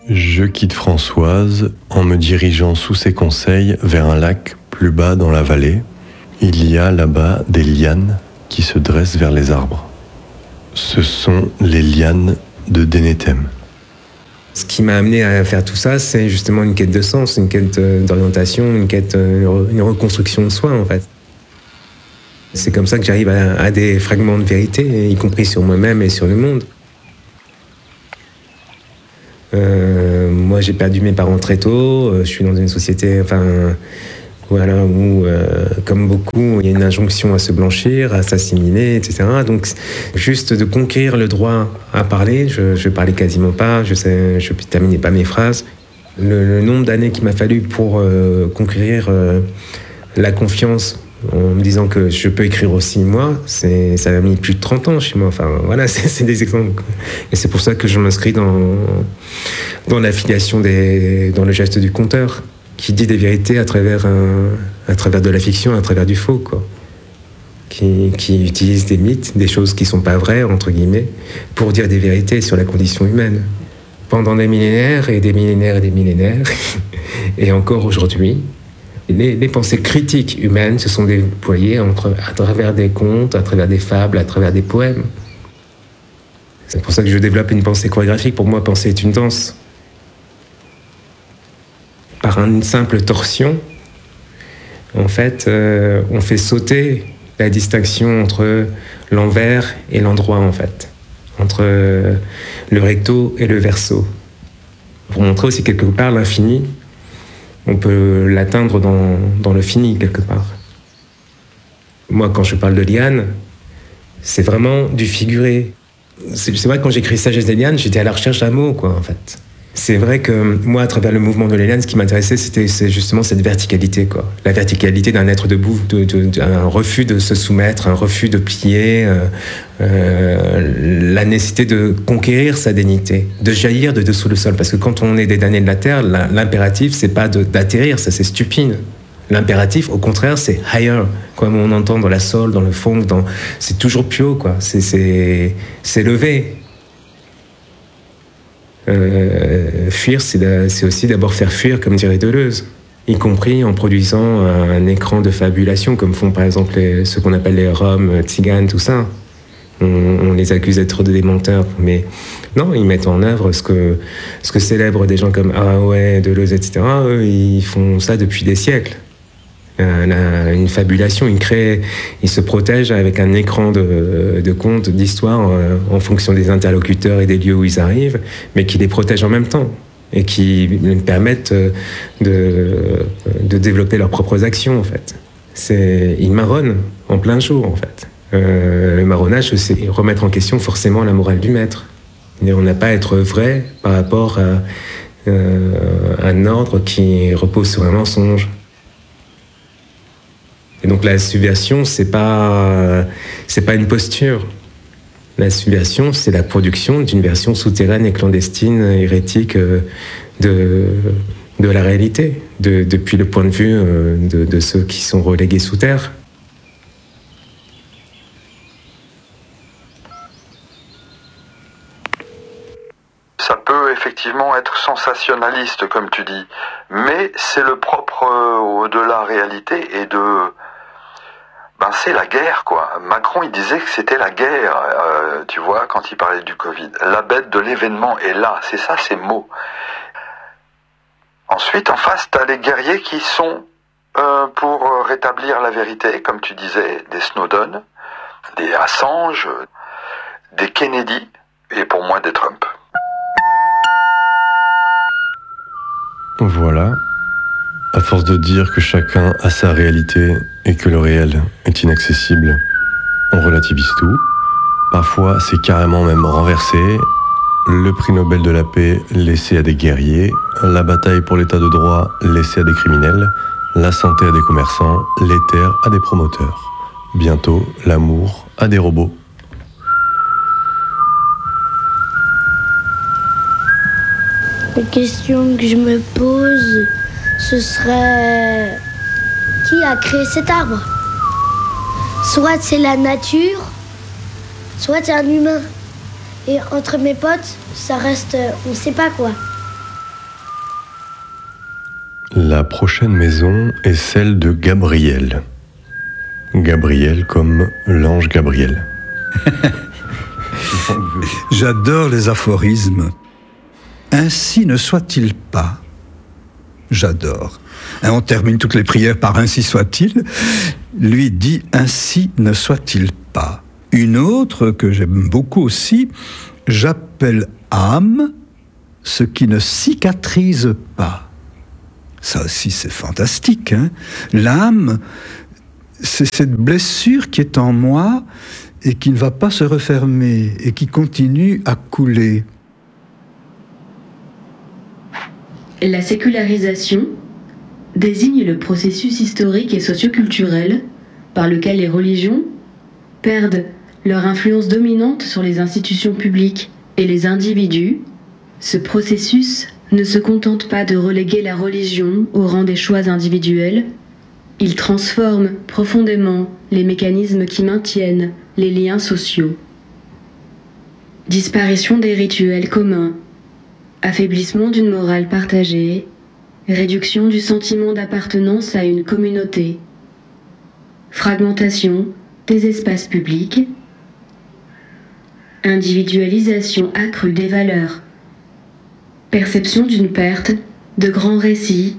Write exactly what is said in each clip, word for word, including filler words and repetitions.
Je quitte Françoise en me dirigeant sous ses conseils vers un lac plus bas dans la vallée. Il y a là-bas des lianes qui se dressent vers les arbres. Ce sont les lianes de Denethème. Ce qui m'a amené à faire tout ça, c'est justement une quête de sens, une quête d'orientation, une quête, une reconstruction de soi en fait. C'est comme ça que j'arrive à, à des fragments de vérité, y compris sur moi-même et sur le monde. Euh, moi, j'ai perdu mes parents très tôt. Je suis dans une société, enfin, voilà, où, euh, comme beaucoup, il y a une injonction à se blanchir, à s'assimiler, et cetera. Donc, juste de conquérir le droit à parler, je, je parlais quasiment pas, je sais, je terminais pas mes phrases. Le, le nombre d'années qu'il m'a fallu pour euh, conquérir euh, la confiance, en me disant que je peux écrire aussi moi, c'est, ça a mis plus de trente ans chez moi. Enfin, voilà, c'est, c'est des exemples. Et c'est pour ça que je m'inscris dans, dans l'affiliation des, dans le geste du conteur, qui dit des vérités à travers, un, à travers de la fiction, à travers du faux, quoi. Qui, qui utilise des mythes, des choses qui sont pas vraies, entre guillemets, pour dire des vérités sur la condition humaine. Pendant des millénaires et des millénaires et des millénaires, et encore aujourd'hui, Les, les pensées critiques humaines se sont déployées entre, à travers des contes, à travers des fables, à travers des poèmes. C'est pour ça que je développe une pensée chorégraphique. Pour moi, penser est une danse. Par une simple torsion, en fait, euh, on fait sauter la distinction entre l'envers et l'endroit, en fait. Entre euh, le recto et le verso. Pour montrer aussi quelque part l'infini, on peut l'atteindre dans, dans le fini, quelque part. Moi, quand je parle de liane, c'est vraiment du figuré. C'est, c'est vrai que quand j'écris Sagesse des lianes, j'étais à la recherche d'un mot, quoi, en fait. C'est vrai que moi, à travers le mouvement de les lianes, ce qui m'intéressait, c'était c'est justement cette verticalité, quoi. La verticalité d'un être debout, de, de, de, un refus de se soumettre, un refus de plier, euh, euh, la nécessité de conquérir sa dignité, de jaillir de dessous le sol. Parce que quand on est des damnés de la terre, l'impératif, c'est pas de, d'atterrir, ça c'est stupide. L'impératif, au contraire, c'est higher, comme on entend dans la soul, dans le funk, dans... c'est toujours plus haut, quoi. C'est, c'est, c'est levé. Euh, fuir, c'est, la, c'est aussi d'abord faire fuir, comme dirait Deleuze, y compris en produisant un, un écran de fabulation, comme font par exemple les, ce qu'on appelle les Roms, Tziganes, tout ça. On, on les accuse d'être des menteurs, mais non, ils mettent en œuvre ce que, ce que célèbrent des gens comme Araway, Deleuze, et cetera. Eux, ils font ça depuis des siècles. Euh, une fabulation, ils créent, ils se protègent avec un écran de, de contes, d'histoires euh, en fonction des interlocuteurs et des lieux où ils arrivent, mais qui les protègent en même temps et qui leur permettent de, de développer leurs propres actions, en fait. C'est, ils marronnent en plein jour, en fait. Euh, le marronnage, c'est remettre en question forcément la morale du maître. Et on n'a pas à être vrai par rapport à euh, un ordre qui repose sur un mensonge. Et donc la subversion, c'est pas, c'est pas une posture. La subversion, c'est la production d'une version souterraine et clandestine, hérétique de, de la réalité, de, depuis le point de vue de, de ceux qui sont relégués sous terre. Ça peut effectivement être sensationnaliste, comme tu dis, mais c'est le propre de la réalité et de... Ben c'est la guerre, quoi. Macron, il disait que c'était la guerre, euh, tu vois, quand il parlait du Covid. La bête de l'événement est là, c'est ça ces mots. Ensuite, en face, t'as les guerriers qui sont euh, pour rétablir la vérité, comme tu disais, des Snowden, des Assange, des Kennedy, et pour moi des Trump. Voilà. À force de dire que chacun a sa réalité et que le réel est inaccessible, on relativise tout. Parfois, c'est carrément même renversé. Le prix Nobel de la paix laissé à des guerriers, la bataille pour l'état de droit laissée à des criminels, la santé à des commerçants, les terres à des promoteurs. Bientôt, l'amour à des robots. La question que je me pose, ce serait qui a créé cet arbre? Soit c'est la nature, soit c'est un humain. Et entre mes potes, ça reste, on ne sait pas quoi. La prochaine maison est celle de Gabriel. Gabriel comme l'ange Gabriel. J'adore les aphorismes. Ainsi ne soit-il pas. J'adore. Et on termine toutes les prières par ainsi soit-il. Lui dit ainsi ne soit-il pas. Une autre que j'aime beaucoup aussi, j'appelle âme ce qui ne cicatrise pas. Ça aussi c'est fantastique, hein. L'âme, c'est cette blessure qui est en moi et qui ne va pas se refermer et qui continue à couler. La sécularisation désigne le processus historique et socioculturel par lequel les religions perdent leur influence dominante sur les institutions publiques et les individus. Ce processus ne se contente pas de reléguer la religion au rang des choix individuels, il transforme profondément les mécanismes qui maintiennent les liens sociaux. Disparition des rituels communs, affaiblissement d'une morale partagée, réduction du sentiment d'appartenance à une communauté, fragmentation des espaces publics, individualisation accrue des valeurs, perception d'une perte de grands récits.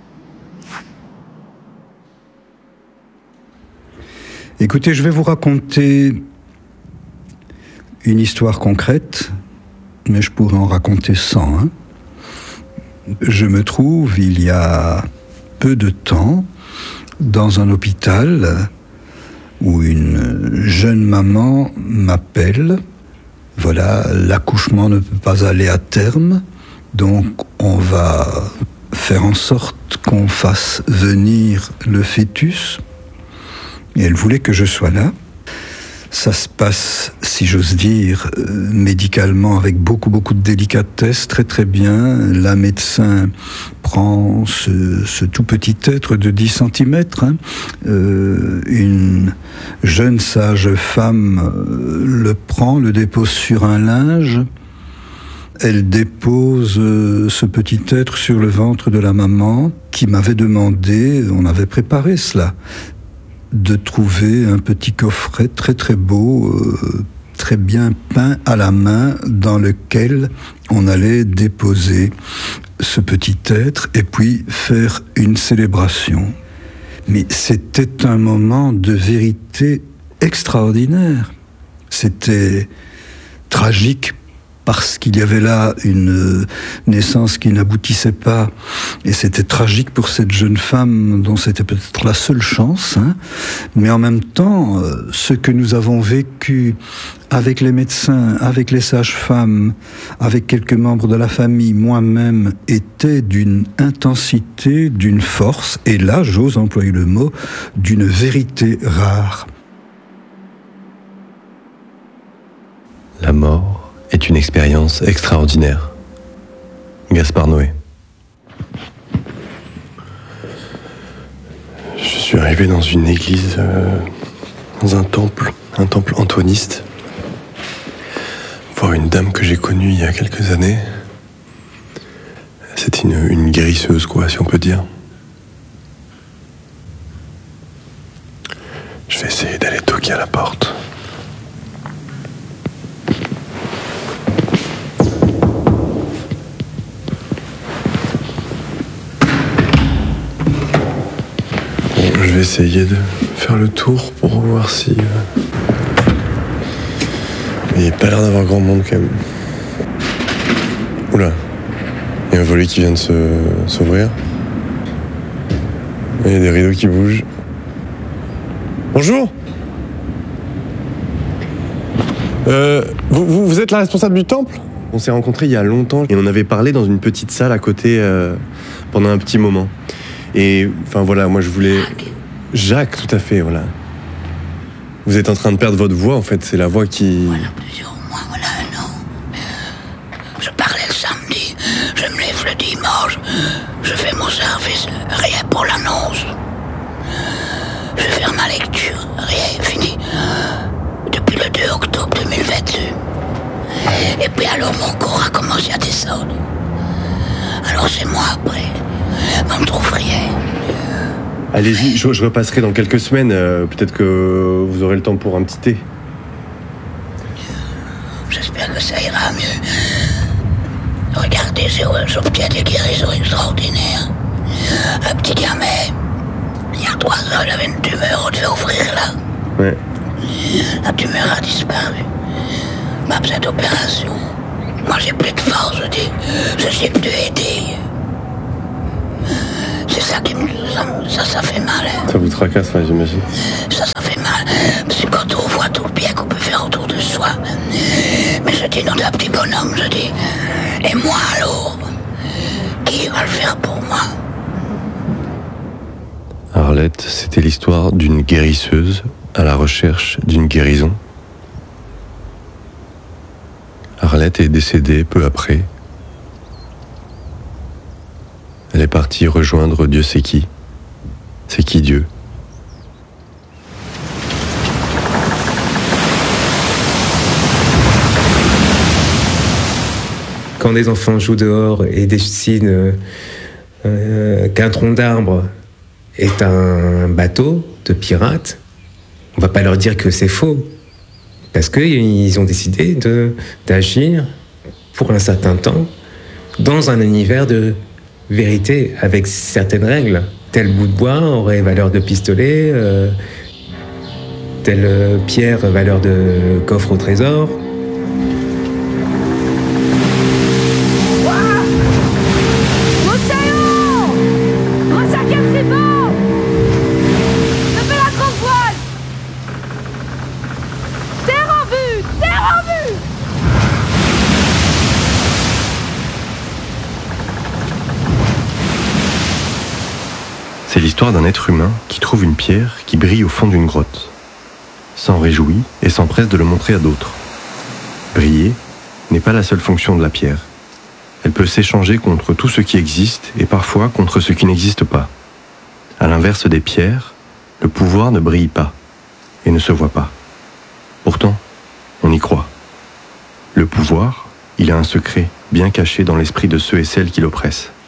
Écoutez, je vais vous raconter une histoire concrète, mais je pourrais en raconter cent. Hein. Je me trouve, il y a peu de temps, dans un hôpital où une jeune maman m'appelle. Voilà, l'accouchement ne peut pas aller à terme, donc on va faire en sorte qu'on fasse venir le fœtus. Et elle voulait que je sois là. Ça se passe, si j'ose dire, euh, médicalement avec beaucoup, beaucoup de délicatesse, très très bien. La médecin prend ce, ce tout petit être de dix centimètres. Hein. Euh, une jeune sage femme euh, le prend, le dépose sur un linge. Elle dépose euh, ce petit être sur le ventre de la maman qui m'avait demandé, on avait préparé cela, de trouver un petit coffret très très beau, euh, très bien peint à la main, dans lequel on allait déposer ce petit être et puis faire une célébration. Mais c'était un moment de vérité extraordinaire. C'était tragique parce qu'il y avait là une naissance qui n'aboutissait pas, et c'était tragique pour cette jeune femme dont c'était peut-être la seule chance, hein. Mais en même temps, ce que nous avons vécu avec les médecins, avec les sages-femmes, avec quelques membres de la famille, moi-même, était d'une intensité, d'une force, et là, j'ose employer le mot, d'une vérité rare. La mort est une expérience extraordinaire. Gaspard Noé. Je suis arrivé dans une église, euh, dans un temple, un temple antoiniste, voir une dame que j'ai connue il y a quelques années. C'était une, une guérisseuse, quoi, si on peut dire. Je vais essayer d'aller toquer à la porte. Je vais essayer de faire le tour pour voir si... Euh... Il n'y a pas l'air d'avoir grand monde quand même. Oula. Il y a un volet qui vient de se... s'ouvrir. Il y a des rideaux qui bougent. Bonjour. Euh, vous, vous, vous êtes la responsable du temple ? On s'est rencontrés il y a longtemps et on avait parlé dans une petite salle à côté euh, pendant un petit moment. Et enfin voilà, moi je voulais... Jacques, tout à fait, voilà. Vous êtes en train de perdre votre voix, en fait, c'est la voix qui... Voilà plusieurs mois, voilà un an. Je parlais le samedi, je me lève le dimanche, je fais mon service, rien pour l'annonce. Je vais faire ma lecture, rien, fini. Depuis le deux octobre deux mille vingt-deux. Et puis alors mon corps a commencé à descendre. Alors c'est moi après. On me trouve Allez-y, je, je repasserai dans quelques semaines. Euh, peut-être que vous aurez le temps pour un petit thé. J'espère que ça ira mieux. Regardez, j'obtiens des guérisons extraordinaires. Un petit gamin, il y a trois ans, il avait une tumeur, on devait ouvrir là. Ouais. La tumeur a disparu. Ma petite opération. Moi, j'ai plus de force, je dis. Je sais plus aider. C'est ça qui me... Ça, ça, ça fait mal. Hein. Ça vous tracasse, ouais, j'imagine. Ça, ça fait mal. Parce que quand on voit tout le bien qu'on peut faire autour de soi. Mais je dis non, d'un petit bonhomme, je dis. Et moi, alors, qui va le faire pour moi? Arlette, c'était l'histoire d'une guérisseuse à la recherche d'une guérison. Arlette est décédée peu après. Elle est partie rejoindre Dieu sait qui. C'est qui Dieu? Quand des enfants jouent dehors et dessinent euh, euh, qu'un tronc d'arbre est un bateau de pirates, on va pas leur dire que c'est faux. Parce qu'ils ont décidé de, d'agir pour un certain temps dans un univers de vérité avec certaines règles. Tel bout de bois aurait valeur de pistolet, euh, telle pierre valeur de coffre au trésor. C'est l'histoire d'un être humain qui trouve une pierre qui brille au fond d'une grotte, s'en réjouit et s'empresse de le montrer à d'autres. Briller n'est pas la seule fonction de la pierre. Elle peut s'échanger contre tout ce qui existe et parfois contre ce qui n'existe pas. À l'inverse des pierres, le pouvoir ne brille pas et ne se voit pas. Pourtant, on y croit. Le pouvoir, il a un secret bien caché dans l'esprit de ceux et celles qui l'oppressent.